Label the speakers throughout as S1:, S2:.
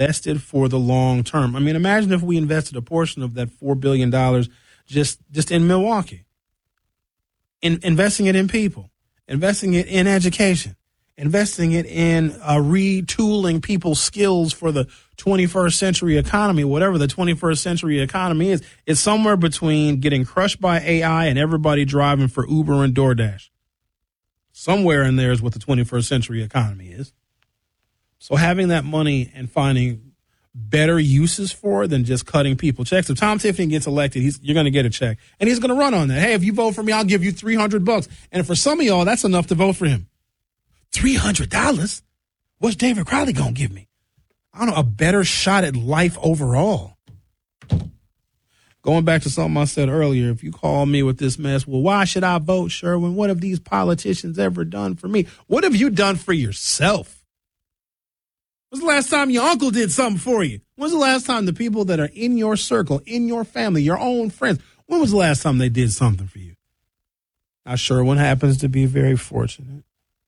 S1: invested for the long term. I mean, imagine if we invested a portion of that $4 billion just in Milwaukee, investing it in people, investing it in education, investing it in retooling people's skills for the 21st century economy, whatever the 21st century economy is. It's somewhere between getting crushed by AI and everybody driving for Uber and DoorDash. Somewhere in there is what the 21st century economy is. So having that money and finding better uses for it than just cutting people checks. If Tom Tiffany gets elected, you're going to get a check. And he's going to run on that. Hey, if you vote for me, I'll give you $300. And for some of y'all, that's enough to vote for him. $300? What's David Crowley going to give me? I don't know, a better shot at life overall. Going back to something I said earlier, if you call me with this mess, well, why should I vote, Sherwin? What have these politicians ever done for me? What have you done for yourself? When's the last time your uncle did something for you? When's the last time the people that are in your circle, in your family, your own friends, when was the last time they did something for you? Now, Sherwin happens to be very fortunate.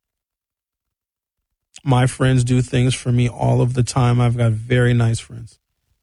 S1: My friends do things for me all of the time. I've got very nice friends.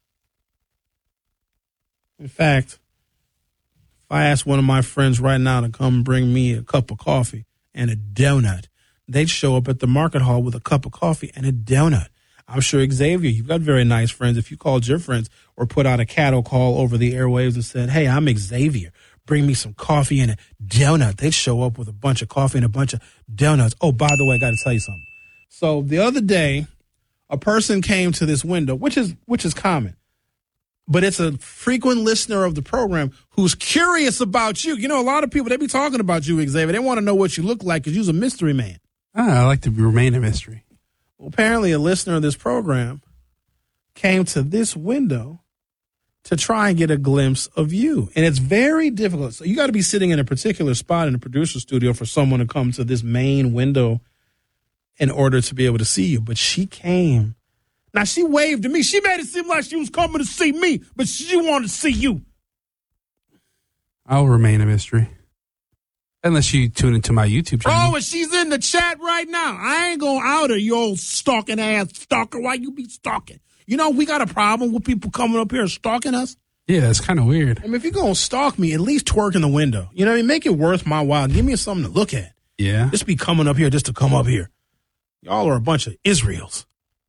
S1: In fact, if I asked one of my friends right now to come bring me a cup of coffee and a donut, they'd show up at the market hall with a cup of coffee and a donut. I'm sure, Xavier, you've got very nice friends. If you called your friends or put out a cattle call over the airwaves and said, hey, I'm Xavier, bring me some coffee and a donut, they'd show up with a bunch of coffee and a bunch of donuts. Oh, by the way, I got to tell you something. So the other day, a person came to this window, which is common, but it's a frequent listener of the program who's curious about you. You know, a lot of people, they be talking about you, Xavier. They want to know what you look like because you're a mystery man.
S2: I like to remain a mystery.
S1: Well, apparently a listener of this program came to this window to try and get a glimpse of you. And it's very difficult. So you got to be sitting in a particular spot in the producer studio for someone to come to this main window in order to be able to see you. But she came. Now, she waved to me. She made it seem like she was coming to see me, but she wanted to see you.
S2: I'll remain a mystery. Unless you tune into my YouTube channel.
S1: Oh, and she's in the chat right now. I ain't going to out her, you old stalking ass stalker. Why you be stalking? You know, we got a problem with people coming up here and stalking us.
S2: Yeah, it's kind of weird.
S1: I mean, if you're going to stalk me, at least twerk in the window. You know what I mean? Make it worth my while. Give me something to look at.
S2: Yeah.
S1: Just be coming up here just to come up here. Y'all are a bunch of Israels.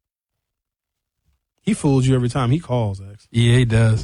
S1: He fools you every time he calls, X.
S2: Yeah, he does.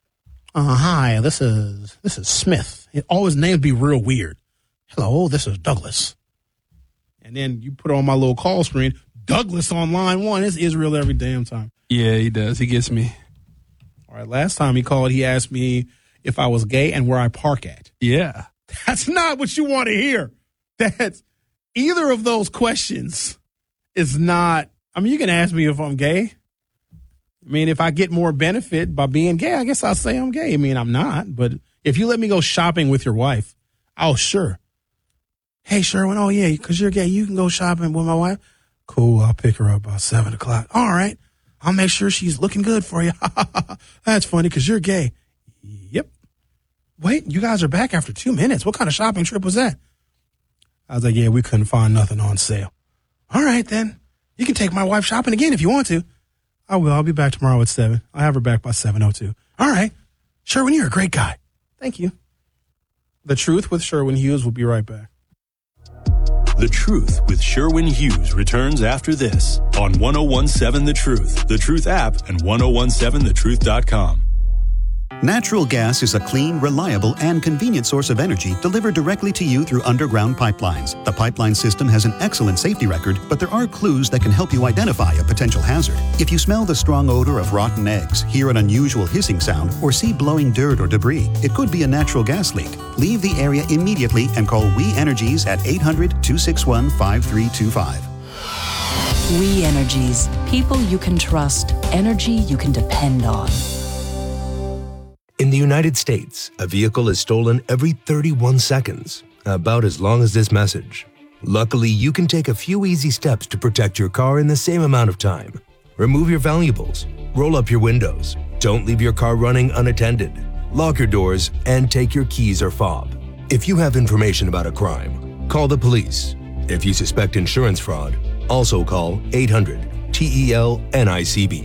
S1: Hi, this is Smith. All his names be real weird. Hello, this is Douglas. And then you put on my little call screen, Douglas on line one. It's Israel every damn time.
S2: Yeah, he does. He gets me.
S1: All right, last time he called, he asked me if I was gay and where I park at.
S2: Yeah.
S1: That's not what you want to hear. That's either of those questions is not, I mean, you can ask me if I'm gay. I mean, if I get more benefit by being gay, I guess I'll say I'm gay. I mean, I'm not, but if you let me go shopping with your wife, oh, sure. Hey, Sherwin, oh, yeah, because you're gay, you can go shopping with my wife. Cool, I'll pick her up by 7 o'clock. All right, I'll make sure she's looking good for you. That's funny because you're gay. Yep. Wait, you guys are back after 2 minutes. What kind of shopping trip was that? I was like, yeah, we couldn't find nothing on sale. All right, then. You can take my wife shopping again if you want to. I will. I'll be back tomorrow at 7. I'll have her back by 7:02. All right. Sherwin, you're a great guy. Thank you. The Truth with Sherwin Hughes will be right back.
S3: The Truth with Sherwin Hughes returns after this on 1017 The Truth, The Truth app, and 1017thetruth.com.
S4: Natural gas is a clean, reliable, and convenient source of energy delivered directly to you through underground pipelines. The pipeline system has an excellent safety record, but there are clues that can help you identify a potential hazard. If you smell the strong odor of rotten eggs, hear an unusual hissing sound, or see blowing dirt or debris, it could be a natural gas leak. Leave the area immediately and call We Energies at 800-261-5325.
S5: We Energies. People you can trust. Energy you can depend on.
S6: In the United States, a vehicle is stolen every 31 seconds, about as long as this message. Luckily, you can take a few easy steps to protect your car in the same amount of time. Remove your valuables, roll up your windows, don't leave your car running unattended, lock your doors, and take your keys or fob. If you have information about a crime, call the police. If you suspect insurance fraud, also call 800-TEL-NICB.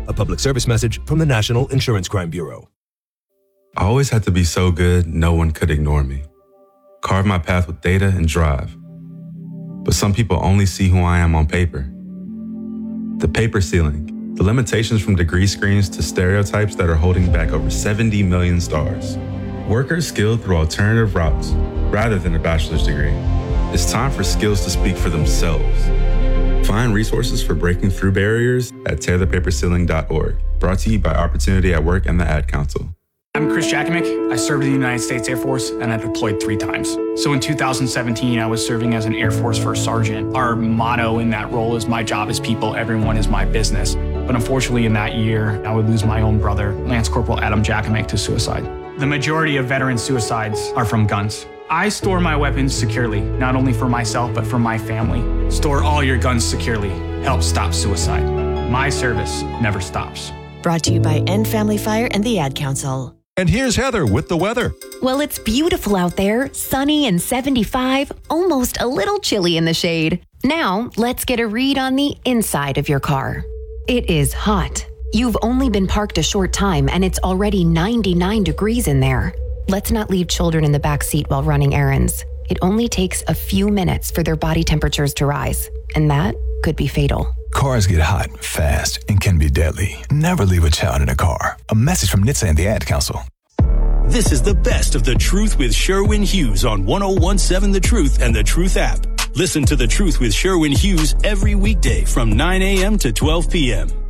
S6: A public service message from the National Insurance Crime Bureau.
S7: I always had to be so good, no one could ignore me. Carve my path with data and drive. But some people only see who I am on paper. The paper ceiling, the limitations from degree screens to stereotypes that are holding back over 70 million stars. Workers skilled through alternative routes rather than a bachelor's degree. It's time for skills to speak for themselves. Find resources for breaking through barriers at tearthepaperceiling.org. Brought to you by Opportunity at Work and the Ad Council.
S8: I'm Chris Jakimick. I served in the United States Air Force and I deployed 3 times. So in 2017, I was serving as an Air Force First Sergeant. Our motto in that role is my job is people, everyone is my business. But unfortunately in that year, I would lose my own brother, Lance Corporal Adam Jakimick, to suicide. The majority of veteran suicides are from guns. I store my weapons securely, not only for myself, but for my family. Store all your guns securely. Help stop suicide. My service never stops.
S9: Brought to you by End Family Fire and the Ad Council.
S10: And here's Heather with the weather.
S11: Well, it's beautiful out there, sunny and 75, almost a little chilly in the shade. Now, let's get a read on the inside of your car. It is hot. You've only been parked a short time and it's already 99 degrees in there. Let's not leave children in the back seat while running errands. It only takes a few minutes for their body temperatures to rise, and that could be fatal.
S10: Cars get hot fast and can be deadly. Never leave a child in a car. A message from NHTSA and the Ad Council.
S3: This is the best of The Truth with Sherwin Hughes on 101.7 The Truth and The Truth app. Listen to The Truth with Sherwin Hughes every weekday from 9 a.m. to 12 p.m.